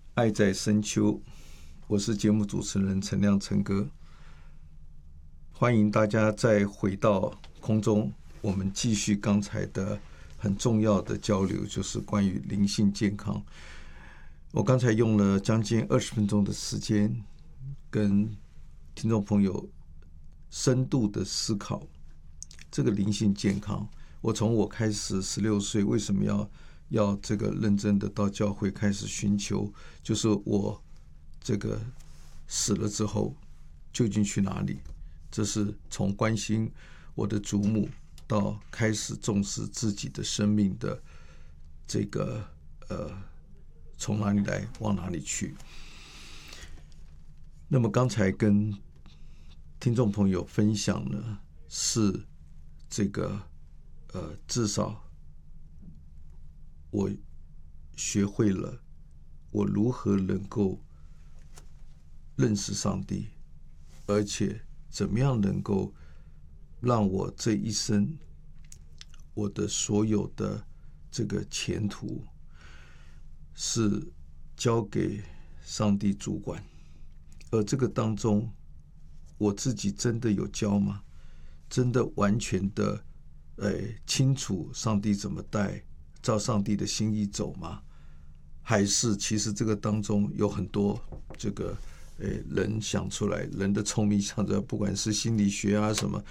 爱在深秋，我是节目主持人陈亮陈哥，欢迎大家再回到空中，我们继续刚才的很重要的交流，就是关于灵性健康。我刚才用了将近20分钟的时间，跟听众朋友深度的思考这个灵性健康。我从我开始16岁，为什么要这个认真的到教会开始寻求，就是我这个死了之后究竟去哪里？这是从关心我的祖母到开始重视自己的生命的这个从哪里来往哪里去。那么刚才跟听众朋友分享呢，是这个至少我学会了我如何能够认识上帝，而且怎么样能够让我这一生我的所有的这个前途是交给上帝主管。而这个当中我自己真的有教吗？真的完全的清楚上帝怎么带，照上帝的心意走吗？还是其实这个当中有很多这个人想出来，人的聪明想着，不管是心理学啊什么，